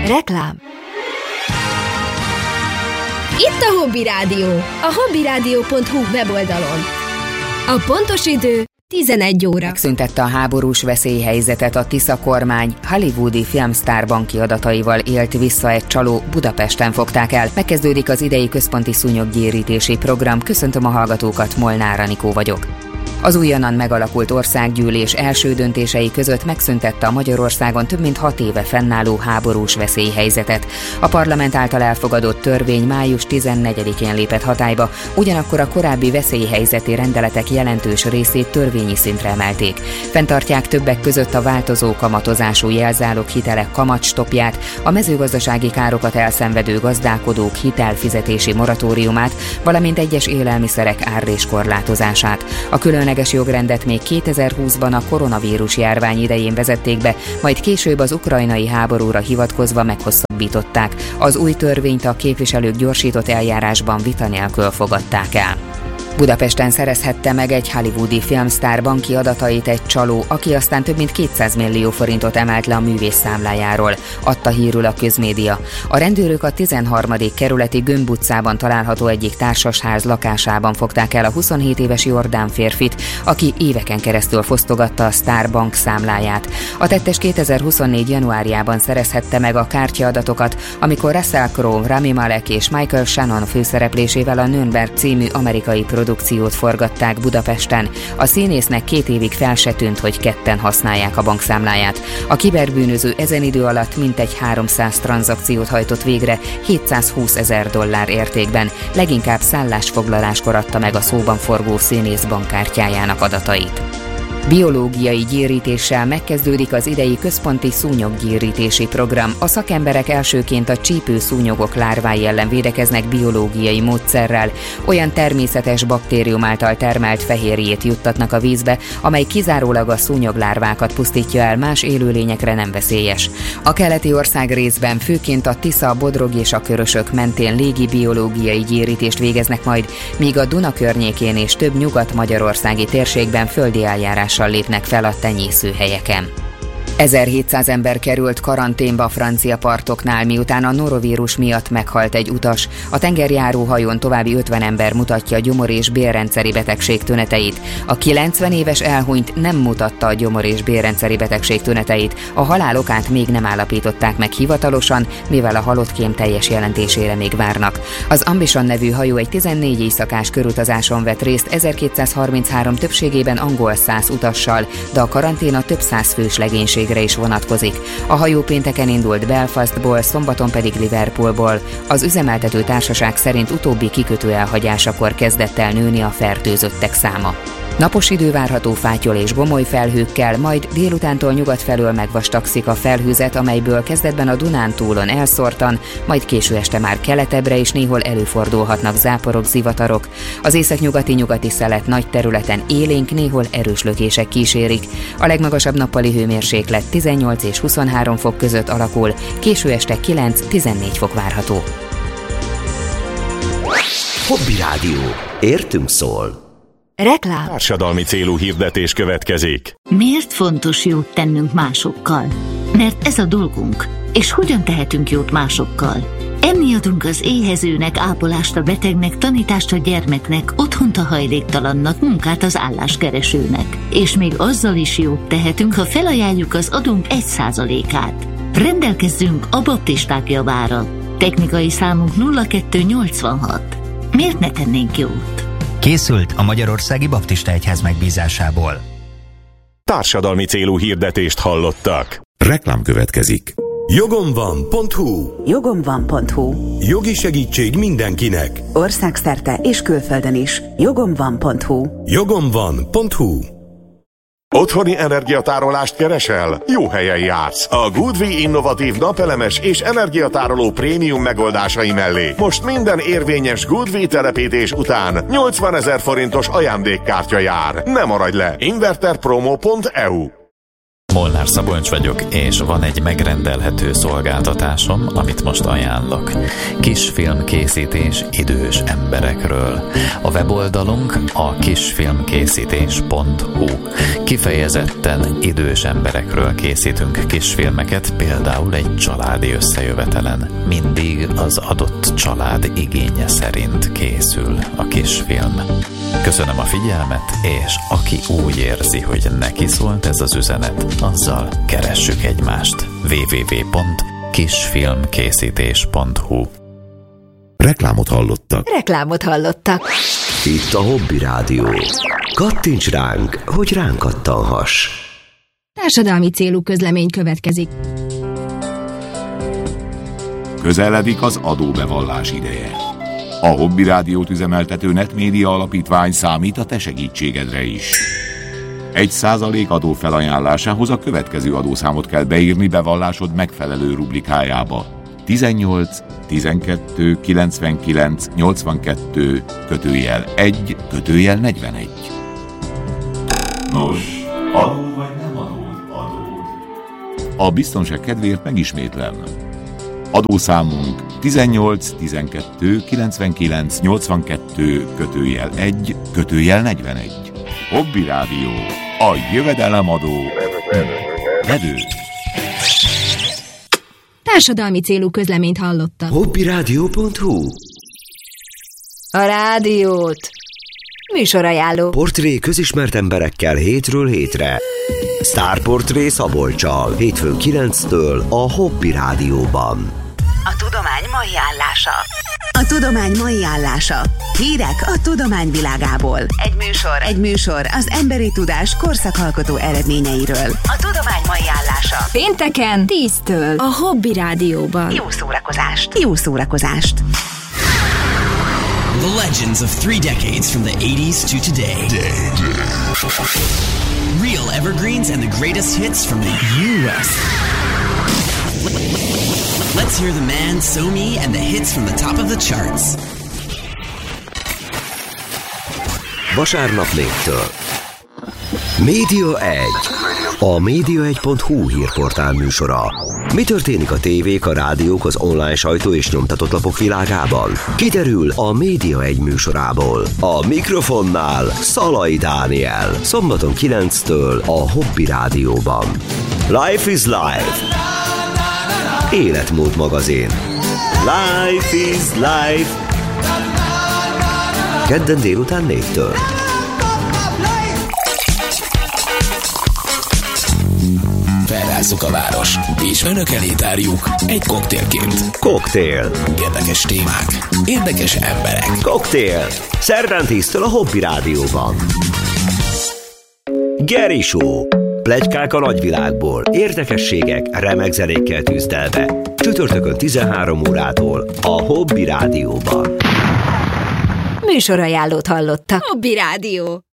Reklám. Itt a Hobby Rádió, a hobbyradio.hu weboldalon. A pontos idő 11 óra. Megszüntette a háborús veszélyhelyzetet a Tisza kormány, hollywoodi filmsztár banki adataival élt vissza egy csaló, Budapesten fogták el. Megkezdődik az idei központi szúnyoggyérítési program. Köszöntöm a hallgatókat, Molnár Anikó vagyok. Az újonnan megalakult országgyűlés első döntései között megszüntette a Magyarországon több mint 6 éve fennálló háborús veszélyhelyzetet. A parlament által elfogadott törvény május 14-én lépett hatályba, ugyanakkor a korábbi veszélyhelyzeti rendeletek jelentős részét törvényi szintre emelték. Fenntartják többek között a változó kamatozású jelzálog hitelek kamatstoppját, a mezőgazdasági károkat elszenvedő gazdálkodók hitelfizetési moratóriumát, valamint egyes élelmiszerek árréskorlátozását. A különleges jogrendet még 2020-ban a koronavírus járvány idején vezették be, majd később az ukrajnai háborúra hivatkozva meghosszabbították. Az új törvényt a képviselők gyorsított eljárásban vita nélkül fogadták el. Budapesten szerezhette meg egy hollywoodi filmsztár banki adatait egy csaló, aki aztán több mint 200 millió forintot emelt le a művész számlájáról, adta hírül a közmédia. A rendőrök a 13. kerületi Gömb utcában található egyik társasház lakásában fogták el a 27 éves Jordán férfit, aki éveken keresztül fosztogatta a Sztár Bank számláját. A tettes 2024. januárjában szerezhette meg a kártyaadatokat, amikor Russell Crowe, Rami Malek és Michael Shannon főszereplésével a Nürnberg című amerikai produkciót forgatták Budapesten. A színésznek 2 évig fel se tűnt, hogy ketten használják a bankszámláját. A kiberbűnöző ezen idő alatt mintegy 300 tranzakciót hajtott végre $720 000 értékben, leginkább szállásfoglaláskor adta meg a szóban forgó színész bankkártyájának adatait. Biológiai gyérítéssel megkezdődik az idei központi szúnyoggyérítési program. A szakemberek elsőként a csípőszúnyogok lárvái ellen védekeznek biológiai módszerrel. Olyan természetes baktérium által termelt fehérjét juttatnak a vízbe, amely kizárólag a szúnyoglárvákat pusztítja el, más élőlényekre nem veszélyes. A keleti ország részben főként a Tisza, Bodrog és a Körösök mentén légi biológiai gyérítést végeznek majd, míg a Duna környékén és több nyugat-magyarországi térségben földi eljárás lépnek fel a tenyészőhelyeken. 1700 ember került karanténba a francia partoknál, miután a norovírus miatt meghalt egy utas. A tengerjáró hajón további 50 ember mutatja a gyomor- és bélrendszeri betegség tüneteit. A 90 éves elhunyt nem mutatta a gyomor- és bélrendszeri betegség tüneteit. A halál okát még nem állapították meg hivatalosan, mivel a halottkém teljes jelentésére még várnak. Az Ambition nevű hajó egy 14 éjszakás körutazáson vett részt 1233 többségében angol szász utassal, de a karantén a több száz fős legénység is vonatkozik. A hajó pénteken indult Belfastból, szombaton pedig Liverpoolból. Az üzemeltető társaság szerint utóbbi kikötő elhagyásakor kezdett el nőni a fertőzöttek száma. Napos idő várható fátyol és gomoly felhőkkel, majd délutántól nyugat felől megvastagszik a felhőzet, amelyből kezdetben a Dunántúlon elszórtan, majd késő este már keletebbre is néhol előfordulhatnak záporok, zivatarok. Az északnyugati szelet nagy területen élénk, néhol erős lökések kísérik. A legmagasabb nappali hőmérséklet 18 és 23 fok között alakul, késő este 9-14 fok várható. Hobby Rádió. Értünk szól. Reklám. Társadalmi célú hirdetés következik. Miért fontos jót tennünk másokkal? Mert ez a dolgunk. És hogyan tehetünk jót másokkal? Enni adunk az éhezőnek, ápolást a betegnek, tanítást a gyermeknek, otthont a hajléktalannak, munkát az álláskeresőnek. És még azzal is jót tehetünk, ha felajánljuk az adónk 1%-át. Rendelkezzünk a baptisták javára. Technikai számunk 0286. Miért ne tennénk jót? Készült a Magyarországi Baptista Egyház megbízásából. Társadalmi célú hirdetést hallottak. Reklám következik. Jogomvan.hu. Jogomvan.hu. Jogi segítség mindenkinek. Országszerte és külföldön is. Jogomvan.hu. Jogomvan.hu. Otthoni energiatárolást keresel? Jó helyen jársz. A Goodwi innovatív napelemes és energiatároló prémium megoldásai mellé most minden érvényes Goodwi telepítés után 80 000 forintos ajándékkártya jár. Ne maradj le! Inverterpromo.eu. Molnár Szabolcs vagyok, és van egy megrendelhető szolgáltatásom, amit most ajánlok. Kisfilmkészítés idős emberekről. A weboldalunk a kisfilmkészítés.hu. Kifejezetten idős emberekről készítünk kisfilmeket, például egy családi összejövetelen. Mindig az adott család igénye szerint készül a kisfilm. Köszönöm a figyelmet, és aki úgy érzi, hogy neki szólt ez az üzenet, azzal keressük egymást. www.kisfilmkészítés.hu. Reklámot hallottak. Reklámot hallottak. Itt a Hobby Rádió. Kattints ránk, hogy ránk kattanhass. Társadalmi célú közlemény következik. Közeledik az adóbevallás ideje. A Hobby Rádiót üzemeltető Netmédia Alapítvány számít a te segítségedre is. 1% adó felajánlásához a következő adószámot kell beírni bevallásod megfelelő rubrikájába. 18 12 99 82 /1 /41. Nos, adó vagy nem adó? A biztonság kedvéért megismétlem. Adószámunk 18 12 99 82 /1 /41. Hobby Rádió, a jövedelemadó vedő. Társadalmi célú közleményt hallottak. Hobbyradio.hu. A rádiót. Műsorajánló. Portré közismert emberekkel hétről hétre. Sztárportré Szabolccsal. Hétfőn 9-től a Hobby Rádióban. A tudomány mai állása. A tudomány mai állása. Hírek a tudomány világából. Egy műsor az emberi tudás korszakalkotó eredményeiről. A tudomány mai állása. Pénteken 10-től a Hobby Rádióban. Jó szórakozást! Jó szórakozást! The legends of 3 decades from the 80s to today. Real evergreens and the greatest hits from the U.S. Let's hear the man, So-Me, and the hits from the top of the charts. Vasárnap 4-től. Média 1. A média1.hu hírportál műsora. Mi történik a tévék, a rádiók, az online sajtó és nyomtatott lapok világában? Kiderül a Média 1 műsorából. A mikrofonnál Szalai Dániel. Szombaton 9-től a Hobby Rádióban. Life is Life. Életmód magazin. Life is Life. Kedden délután 4-től. Felrázzuk a város, és önök elé tárjuk egy koktélként. Koktél. Érdekes témák, érdekes emberek. Koktél. Szerdán 10-től a Hobby Rádióban. Geri Show. Pletykák a nagyvilágból, érdekességek, remek zenékkel tűzdelve. Csütörtökön 13 órától a Hobby Rádióban. Műsorajánlót hallottak. Hobby Rádió.